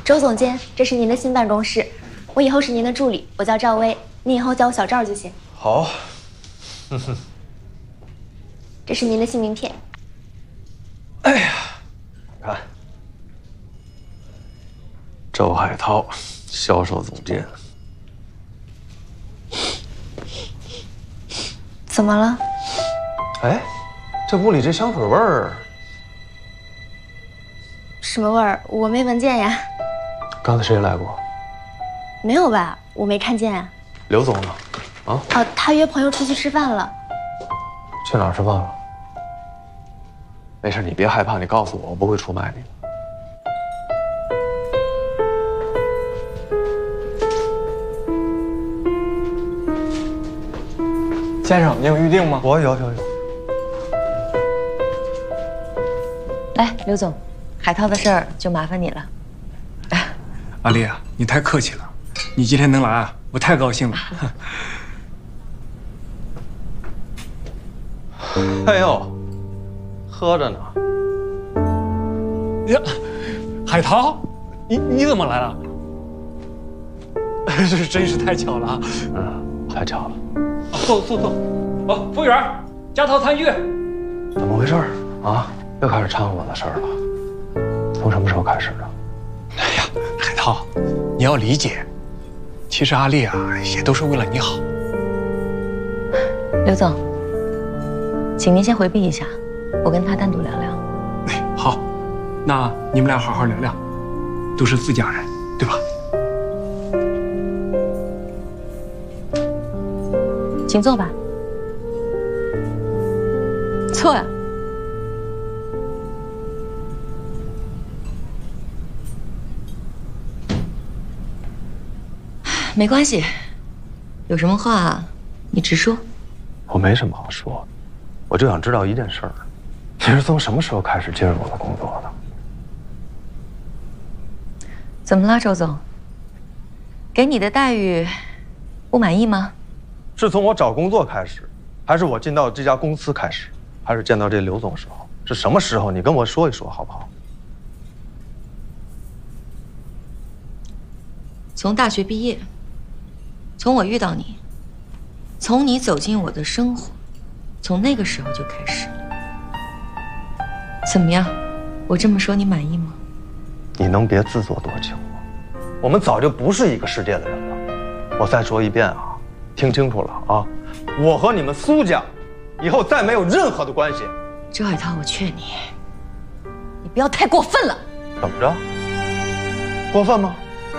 周总监，这是您的新办公室，我以后是您的助理，我叫赵薇，您以后叫我小赵就行。 好。 这是您的新名片。 哎呀，看，周海涛，销售总监。 怎么了？ 哎，这屋里这香水味儿， 什么味儿？我没闻见呀。 刚才谁来过？ 没有吧？我没看见啊。 刘总呢？啊？ 哦，他约朋友出去吃饭了。 去哪儿吃饭了？没事，你别害怕，你告诉我，我不会出卖你的。 先生，你有预定吗？ 我有。 来，刘总，海涛的事儿就麻烦你了。 阿丽啊，你太客气了，你今天能来啊，我太高兴了。 哎呦，喝着呢。 呀，海涛，你怎么来了？这真是太巧了啊！ 太巧了。 坐。哦，服务员，加套餐预。 怎么回事啊？又开始掺和我的事儿了？从什么时候开始的？ 哎呀，海涛，你要理解，其实阿丽啊，也都是为了你好。 刘总，请您先回避一下，我跟他单独聊聊。 哎，好，那你们俩好好聊聊，都是自家人，对吧？ 请坐吧。坐呀。没关系，有什么话你直说。 我没什么好说的，我就想知道一件事儿，你是从什么时候开始接触我的工作的？ 怎么了，周总？给你的待遇不满意吗？ 是从我找工作开始，还是我进到这家公司开始，还是见到这刘总时候？是什么时候？你跟我说一说好不好？ 从大学毕业，从我遇到你，从你走进我的生活，从那个时候就开始。怎么样？我这么说你满意吗？ 你能别自作多情吗？我们早就不是一个世界的人了。我再说一遍啊，听清楚了啊！我和你们苏家以后再没有任何的关系。 周海涛，我劝你，你不要太过分了。 怎么着？过分吗？